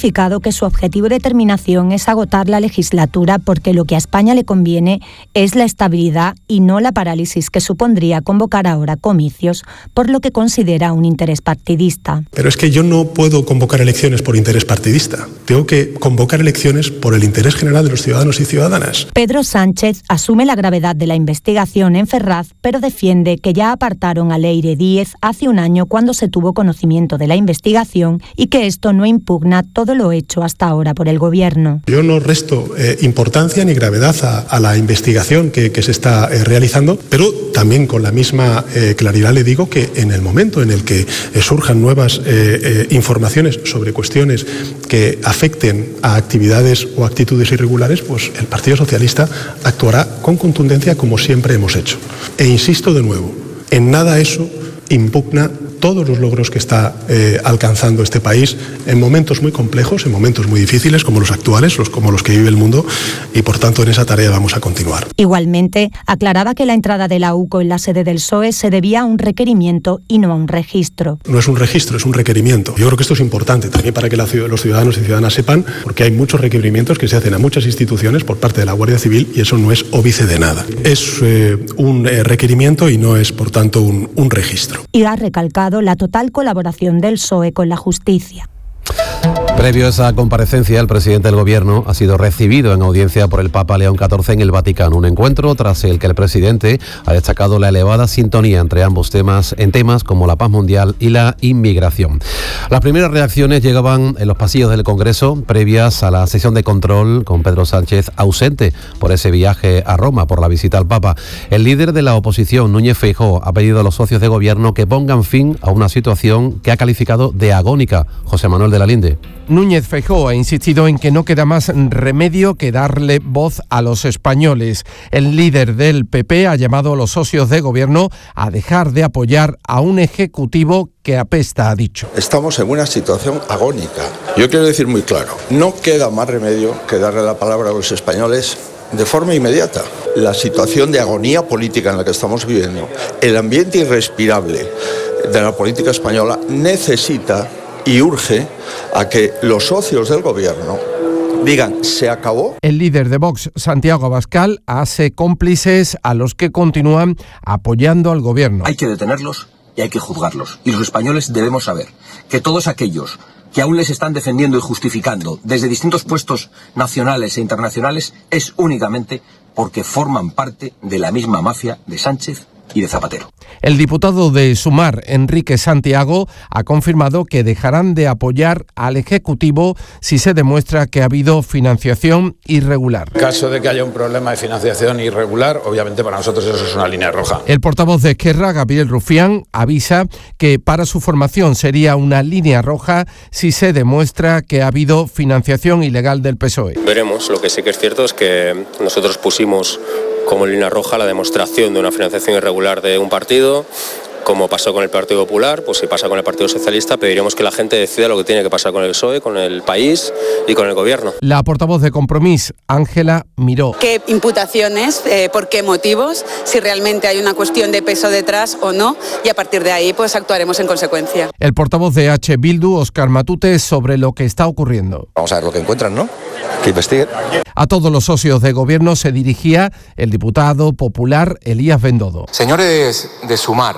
justificado que su objetivo y determinación es agotar la legislatura porque lo que a España le conviene es la estabilidad y no la parálisis que supondría convocar ahora comicios, por lo que considera un interés partidista. Pero es que yo no puedo convocar elecciones por interés partidista. Tengo que convocar elecciones por el interés general de los ciudadanos y ciudadanas. Pedro Sánchez asume la gravedad de la investigación en Ferraz, pero defiende que ya apartaron a Leire Díez hace un año cuando se tuvo conocimiento de la investigación y que esto no impugna todo lo hecho hasta ahora por el Gobierno. Yo no resto importancia ni gravedad a la investigación que se está realizando, pero también con la misma claridad le digo que en el momento en el que surjan nuevas informaciones sobre cuestiones que afecten a actividades o actitudes irregulares, pues el Partido Socialista actuará con contundencia como siempre hemos hecho. E insisto de nuevo, en nada eso impugna todos los logros que está alcanzando este país en momentos muy complejos, en momentos muy difíciles como los actuales, como los que vive el mundo, y por tanto en esa tarea vamos a continuar. Igualmente, aclaraba que la entrada de la UCO en la sede del PSOE se debía a un requerimiento y no a un registro. No es un registro, es un requerimiento. Yo creo que esto es importante también para que los ciudadanos y ciudadanas sepan, porque hay muchos requerimientos que se hacen a muchas instituciones por parte de la Guardia Civil y eso no es óbice de nada. Es un requerimiento y no es, por tanto, un registro. Y ha recalcado la total colaboración del PSOE con la justicia. Previo a esa comparecencia, el presidente del Gobierno ha sido recibido en audiencia por el Papa León XIV en el Vaticano. Un encuentro tras el que el presidente ha destacado la elevada sintonía entre ambos temas, en temas como la paz mundial y la inmigración. Las primeras reacciones llegaban en los pasillos del Congreso previas a la sesión de control con Pedro Sánchez ausente por ese viaje a Roma por la visita al Papa. El líder de la oposición, Núñez Feijóo, ha pedido a los socios de Gobierno que pongan fin a una situación que ha calificado de agónica. José Manuel de la Linde. Núñez Feijóo ha insistido en que no queda más remedio que darle voz a los españoles. El líder del PP ha llamado a los socios de Gobierno a dejar de apoyar a un ejecutivo que apesta, ha dicho. Estamos en una situación agónica. Yo quiero decir muy claro, no queda más remedio que darle la palabra a los españoles de forma inmediata. La situación de agonía política en la que estamos viviendo, el ambiente irrespirable de la política española necesita y urge a que los socios del Gobierno digan, se acabó. El líder de Vox, Santiago Abascal, hace cómplices a los que continúan apoyando al Gobierno. Hay que detenerlos y hay que juzgarlos. Y los españoles debemos saber que todos aquellos que aún les están defendiendo y justificando desde distintos puestos nacionales e internacionales es únicamente porque forman parte de la misma mafia de Sánchez y de Zapatero. El diputado de Sumar, Enrique Santiago, ha confirmado que dejarán de apoyar al Ejecutivo si se demuestra que ha habido financiación irregular. En caso de que haya un problema de financiación irregular, obviamente para nosotros eso es una línea roja. El portavoz de Esquerra, Gabriel Rufián, avisa que para su formación sería una línea roja si se demuestra que ha habido financiación ilegal del PSOE. Veremos, lo que sí que es cierto es que nosotros pusimos como línea roja la demostración de una financiación irregular de un partido, como pasó con el Partido Popular, pues si pasa con el Partido Socialista, pediremos que la gente decida lo que tiene que pasar con el PSOE, con el país y con el Gobierno. La portavoz de Compromís, Ángela Miró. ¿Qué imputaciones, por qué motivos, si realmente hay una cuestión de peso detrás o no? Y a partir de ahí pues actuaremos en consecuencia. El portavoz de H. Bildu, Óscar Matute, sobre lo que está ocurriendo. Vamos a ver lo que encuentran, ¿no? Que investiguen. A todos los socios de Gobierno se dirigía el diputado popular Elías Bendodo. Señores de Sumar,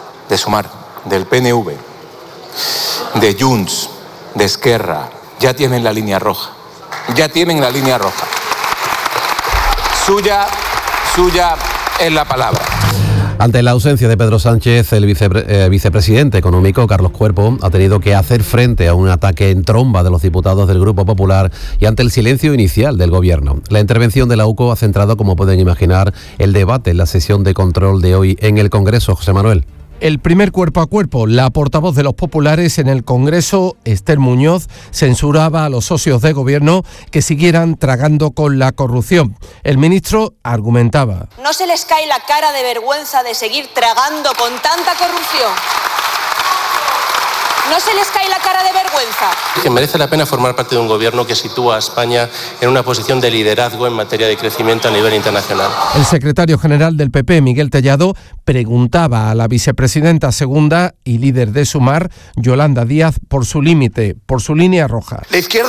del PNV, de Junts, de Esquerra, ya tienen la línea roja. Ya tienen la línea roja. Suya es la palabra. Ante la ausencia de Pedro Sánchez, el vicepresidente económico, Carlos Cuerpo, ha tenido que hacer frente a un ataque en tromba de los diputados del Grupo Popular y ante el silencio inicial del Gobierno. La intervención de la UCO ha centrado, como pueden imaginar, el debate en la sesión de control de hoy en el Congreso. José Manuel. El primer cuerpo a cuerpo, la portavoz de los populares en el Congreso, Esther Muñoz, censuraba a los socios de Gobierno que siguieran tragando con la corrupción. El ministro argumentaba. ¿No se les cae la cara de vergüenza de seguir tragando con tanta corrupción? ¿No se les cae la cara de vergüenza? Que merece la pena formar parte de un gobierno que sitúa a España en una posición de liderazgo en materia de crecimiento a nivel internacional. El secretario general del PP, Miguel Tellado, preguntaba a la vicepresidenta segunda y líder de Sumar, Yolanda Díaz, por su límite, por su línea roja. La izquierda